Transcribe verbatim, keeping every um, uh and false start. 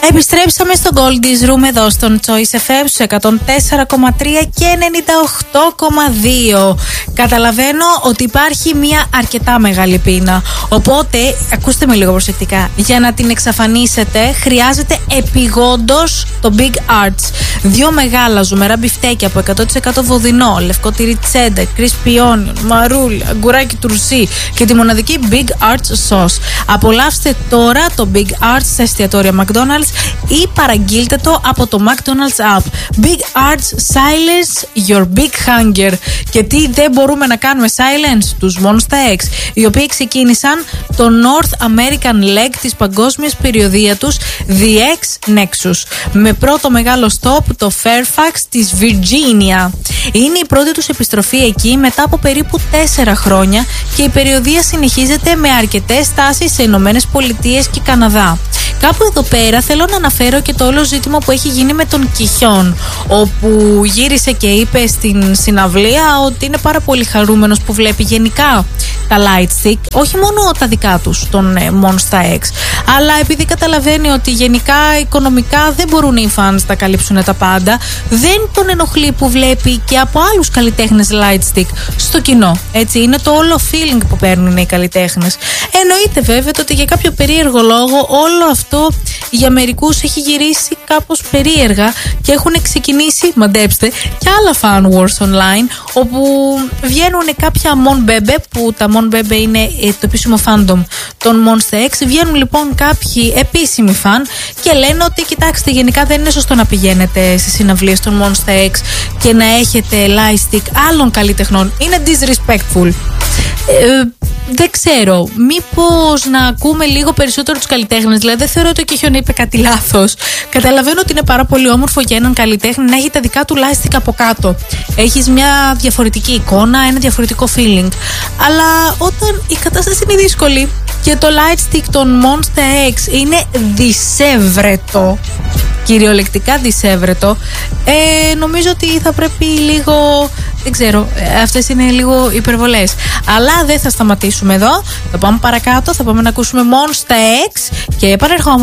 Επιστρέψαμε στο Goldie's Room εδώ στον Choice εφ εμ στους εκατόν τέσσερα κόμμα τρία και ενενήντα οκτώ κόμμα δύο. Καταλαβαίνω ότι υπάρχει μια αρκετά μεγάλη πείνα. Οπότε, ακούστε με λίγο προσεκτικά. Για να την εξαφανίσετε, χρειάζεται επιγόντως το Big Arts. Δύο μεγάλα ζουμερά μπιφτέκια από εκατό τοις εκατό βοδινό, λευκό τυρί τσέντερ, crispy onion, μαρούλι, αγκουράκι τουρσί και τη μοναδική Big Arts sauce. Απολαύστε τώρα το Big Arts στα εστιατόρια McDonald's ή παραγγείλτε το από το McDonald's app. Big Arts, silence your big hunger. Και τι δεν μπορούμε να κάνουμε silence? Τους Monsta X, οι οποίοι ξεκίνησαν το North American Leg της παγκόσμιας περιοδία τους The X Nexus, με πρώτο μεγάλο stop το Fairfax της Virginia. Είναι η πρώτη τους επιστροφή εκεί μετά από περίπου τέσσερα χρόνια και η περιοδία συνεχίζεται με αρκετές στάσεις σε Ηνωμένες Πολιτείες και Καναδά. Κάπου εδώ πέρα θέλω να αναφέρω και το όλο ζήτημα που έχει γίνει με τον Κιχιόν, όπου γύρισε και είπε στην συναυλία ότι είναι πάρα πολύ χαρούμενος που βλέπει γενικά τα Lightstick, όχι μόνο τα δικά τους, τον Monsta X, αλλά επειδή καταλαβαίνει ότι γενικά οικονομικά δεν μπορούν οι fans να καλύψουν τα πάντα, δεν τον ενοχλεί που βλέπει και από άλλους καλλιτέχνες Lightstick στο κοινό. Έτσι, είναι το όλο feeling που παίρνουν οι καλλιτέχνες. Εννοείται βέβαια ότι για κάποιο περίεργο λόγο όλο αυτό για μερικούς έχει γυρίσει κάπως περίεργα και έχουν ξεκινήσει, μαντέψτε, και άλλα fan wars online, όπου βγαίνουν κάποια Mon Bebe, που τα Mon Bebe είναι το επίσημο fandom των Monsta X. Βγαίνουν λοιπόν κάποιοι επίσημοι φαν και λένε ότι κοιτάξτε, γενικά δεν είναι σωστό να πηγαίνετε στις συναυλίες των Monsta X και να έχετε lightstick άλλων καλλιτεχνών. Είναι disrespectful. Ε, δεν ξέρω, μήπως να ακούμε λίγο περισσότερο τους καλλιτέχνες? Δηλαδή δεν θεωρώ ότι ο Κιχιόν είπε κάτι λάθος. Καταλαβαίνω ότι είναι πάρα πολύ όμορφο για έναν καλλιτέχνη να έχει τα δικά του lightstick από κάτω. Έχεις μια διαφορετική εικόνα, ένα διαφορετικό feeling. Αλλά όταν η κατάσταση είναι δύσκολη και το lightstick των Monsta X είναι δισεύρετο, κυριολεκτικά δισεύρετο, ε, νομίζω ότι θα πρέπει λίγο, δεν ξέρω, αυτές είναι λίγο υπερβολές. Αλλά δεν θα σταματήσουμε εδώ, θα πάμε παρακάτω, θα πάμε να ακούσουμε Monsta X και επανερχόμαστε.